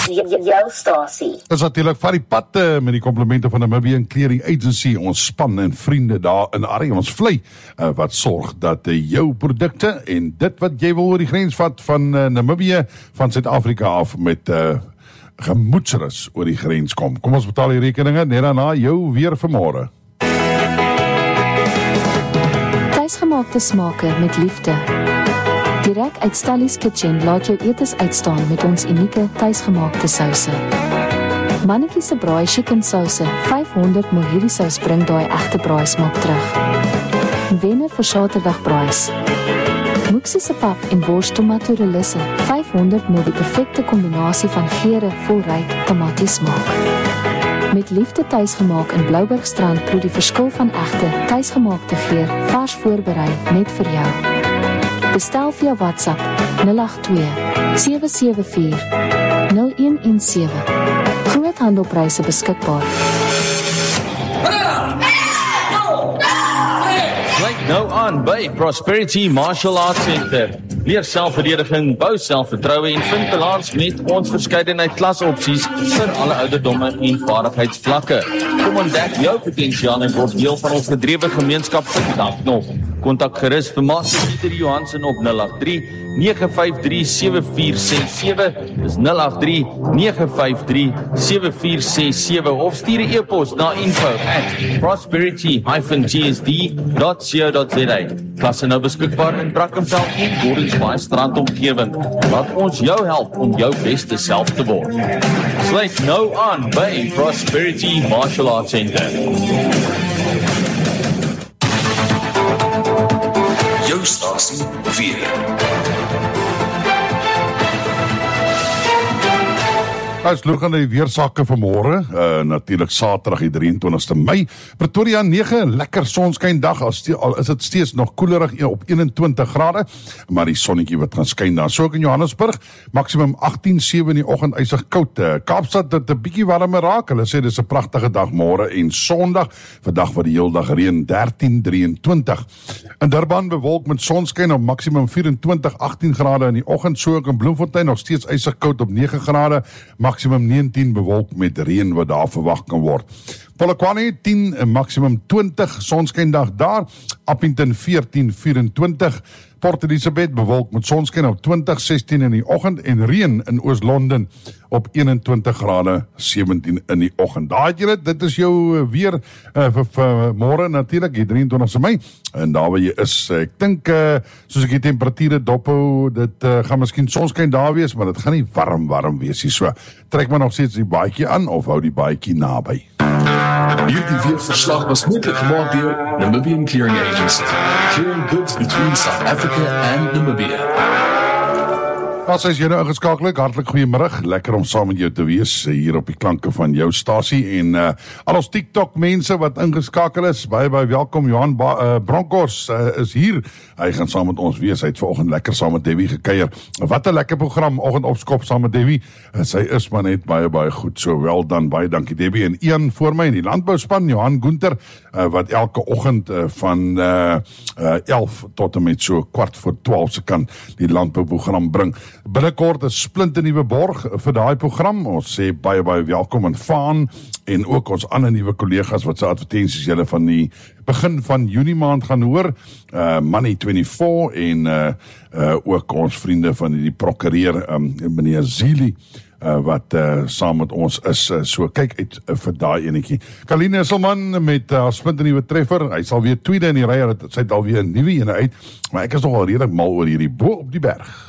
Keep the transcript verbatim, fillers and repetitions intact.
Jou stasie. Dit is natuurlijk van die pad uh, met die komplimente van Namibian Clearing Agency, ons span en vriende daar in Arrie, ons vlei, uh, wat sorg dat uh, jou produkte en dit wat jy wil oor die grens vat van uh, Namibië, van Suid-Afrika af met uh, gemoedsrus oor die grens kom. Kom ons betaal die rekeninge, net daarna jou weer vanmorgen. Tuisgemaakte smake met liefde. Direk uit Stellies Kitchen laat jou etes uitstaan met ons unieke tuisgemaakte souse. Mannetjie se braai chicken souse, vyfhonderd milliliter hierdie sous bring daai egte braai smaak terug. Wenner vir Saterdag braais. Moeksie se pap en wors tomato relisse, vyfhonderd milliliter die perfekte kombinasie van geure vol ryk tomatiesmaak. Met liefde tuisgemaak in Bloubergstrand proe die verskil van egte tuisgemaakte geur, vars voorberei net vir jou. Bestel via WhatsApp nul agt twee sewe sewe vier nul een een sewe. Groothandelpryse beskikbaar. Sluit nou aan by Prosperity Martial Arts Center. Leer selfverdediging, bou selfvertroue en vind balans met ons verskeidenheid klasopsies vir alle ouderdomme en vaardigheidsvlakke. Kom ontdek jou potensiaal en word deel van ons gedrewe gemeenskap vandag nog. Kontak gerus vir Master Pieter Johansen op nul agt drie nege vyf drie sewe vier ses sewe, dis nul agt drie nege vyf drie sewe vier ses sewe of stuur 'n e-pos na info at prosperity dash g s d dot co dot z a. Klasse nou beskikbaar in Brackenfell en Gordonsbaai strandomgewing. Laat ons jou help om jou beste self te word. Sluit nou aan by Prosperity Martial Arts Center. Jou stasie weer. Ons loop aan die weersake vanmôre, uh, natuurlik Saterdag die drie en twintigste Mei. Pretoria nege, lekker sonskyn dag, al, ste al is dit steeds nog koelerig op een en twintig grade, maar die sonnetjie wat gaan skyn daar. So ook in Johannesburg, maksimum agttien sewe in die oggend, ysig koud. Uh, Kaapstad dit 'n bietjie warmer raak. Hulle sê dis 'n pragtige dag môre en Sondag, vandag wat die heel dag reën, dertien drie en twintig. In Durban bewolk met sonskyn op maksimum vyf en twintig agttien grade in die oggend, so ook in Bloemfontein nog steeds ysig koud op nege grade, maksimum negentien bewolk met reën wat daar verwag kan word. Polokwane tien, maksimum twintig, sonskyndag daar, Appington veertien vyf en twintig, Port Elizabeth bewolk met sonskyn op twintig sestien in die oggend en reën in Oos-London op een en twintig grade sewentien in die oggend. Daar het jy dit, dit is jou weer uh, vir, vir môre natuurlik, die drie en twintigste Mei, en daar waar jy is, ek dink, uh, soos ek die temperature dophou, dit uh, gaan miskien sonskyn daar wees, maar dit gaan nie warm, warm wees nie, so trek maar nog steeds die baadjie aan, of hou die baadjie naby. Hierdie weerverslag was moontlik gemaak deur Namibian Clearing Agency. Clearing goods between South Africa and Namibia. As jy nou ingeskakel, hartlik goeiemiddag, lekker om saam met jou te wees hier op die klanke van jou stasie en uh, al ons TikTok mense wat ingeskakel is, baie baie welkom. Johan ba uh, Bronkhorst uh, is hier, hy gaan saam met ons wees, hy het vanoggend lekker saam met Debbie gekuier. Wat 'n lekker program, oggend opskop saam met Debbie, uh, sy is maar net baie baie goed, so wel dan, baie dankie Debbie, en Ian voor my in die landbouspan, Johan Gunther, uh, wat elke oggend uh, van uh, uh, elf tot en met so kwart voor twaalf se kan die landbouprogram bring. Binnekort 'n splinte nuwe borg vir daai program. Ons sê baie baie welkom aan Vaan en ook ons ander nuwe kollegas wat se advertensies julle van die begin van Junie maand gaan hoor. Uh, Money vyf-en-twintig en uh, uh, ook ons vriende van die prokureur, um, meneer Zili, Uh, wat uh, saam met ons is, uh, so kyk uit uh, vir daai enetjie. Kaline Esselman met haar uh, splinte nuwe treffer, hy sal weer tweede in die ry, sy het alweer 'n nuwe ene uit, maar ek is nogal redelik mal oor hierdie bo op die berg.